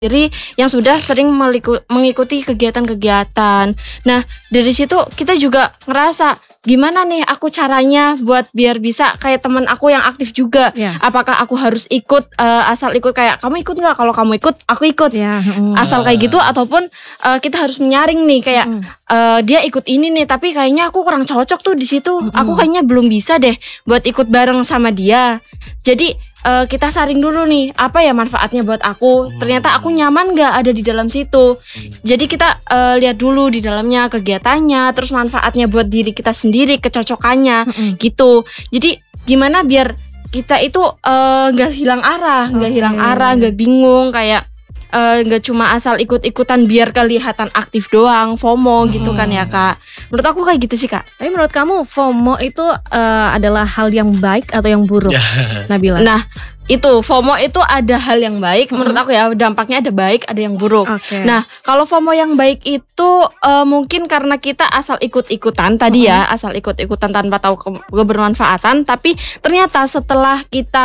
sendiri yang sudah sering mengikuti kegiatan-kegiatan. Nah, dari situ kita juga ngerasa gimana nih aku caranya buat biar bisa kayak teman aku yang aktif juga. Apakah aku harus ikut asal ikut kayak kamu ikut nggak? Kalau kamu ikut, aku ikut. Asal kayak gitu ataupun kita harus menyaring nih kayak dia ikut ini nih, tapi kayaknya aku kurang cocok tuh di situ. Aku kayaknya belum bisa deh buat ikut bareng sama dia. Jadi kita saring dulu nih apa ya manfaatnya buat aku. Ternyata aku nyaman nggak ada di dalam situ. Jadi kita lihat dulu di dalamnya kegiatannya, terus manfaatnya buat diri kita sendiri, kecocokannya gitu. Jadi gimana biar kita itu nggak hilang arah, nggak bingung kayak nggak cuma asal ikut-ikutan biar kelihatan aktif doang, FOMO gitu kan ya Kak. Menurut aku kayak gitu sih Kak. Tapi menurut kamu FOMO itu adalah hal yang baik atau yang buruk, Nabila? Nah itu FOMO itu ada hal yang baik menurut aku ya, dampaknya ada baik ada yang buruk. Nah kalau FOMO yang baik itu mungkin karena kita asal ikut-ikutan tadi ya, asal ikut-ikutan tanpa tahu kebermanfaatan. Tapi ternyata setelah kita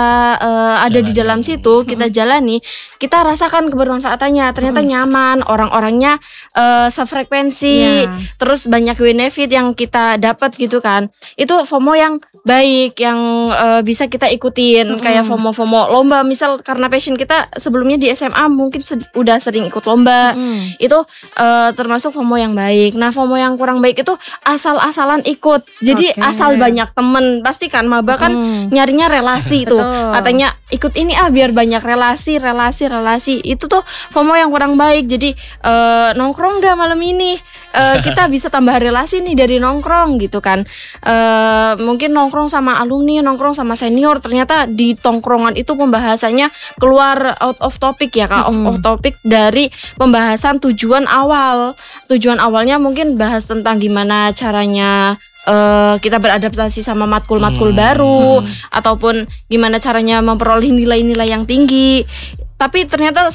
ada di dalam situ, kita jalani, kita rasakan kebermanfaatannya. Ternyata nyaman, orang-orangnya sefrekuensi, terus banyak benefit yang kita dapat gitu kan. Itu FOMO yang baik yang bisa kita ikutin. Kayak FOMO lomba, misal karena passion kita sebelumnya di SMA mungkin udah sering ikut lomba, itu termasuk FOMO yang baik. Nah FOMO yang kurang baik itu asal-asalan ikut. Jadi asal banyak temen, pasti kan maba kan nyarinya relasi tuh. Katanya ikut ini biar banyak relasi. Itu tuh FOMO yang kurang baik. Jadi nongkrong gak malam ini? Kita bisa tambah relasi nih dari nongkrong gitu kan. Mungkin nongkrong sama alumni, nongkrong sama senior, ternyata di tongkrongan itu pembahasannya keluar out of topic ya Kak, off topic dari pembahasan tujuan awal. Tujuan awalnya mungkin bahas tentang gimana caranya kita beradaptasi sama matkul-matkul baru, ataupun gimana caranya memperoleh nilai-nilai yang tinggi. Tapi ternyata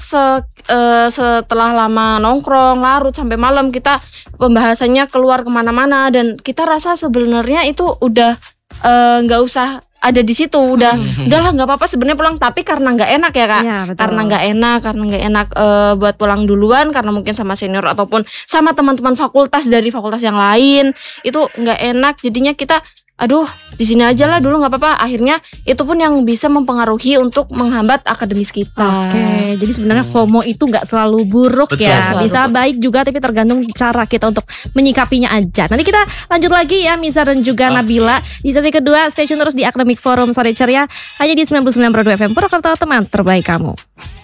setelah lama nongkrong larut sampai malam, kita pembahasannya keluar kemana-mana, dan kita rasa sebenarnya itu udah nggak usah ada di situ, udahlah nggak apa-apa sebenarnya pulang. Tapi karena nggak enak ya Kak, karena nggak enak buat pulang duluan, karena mungkin sama senior ataupun sama teman-teman fakultas dari fakultas yang lain itu nggak enak. Jadinya kita di sini aja lah dulu nggak apa-apa. Akhirnya itu pun yang bisa mempengaruhi untuk menghambat akademis kita. Jadi sebenarnya FOMO itu nggak selalu buruk. Bisa baik juga, tapi tergantung cara kita untuk menyikapinya aja. Nanti kita lanjut lagi ya Miza dan juga Nabila di sesi kedua. Stay tune terus di Academic Forum Sore Ceria hanya di 99.2 FM Purwokerto, teman terbaik kamu.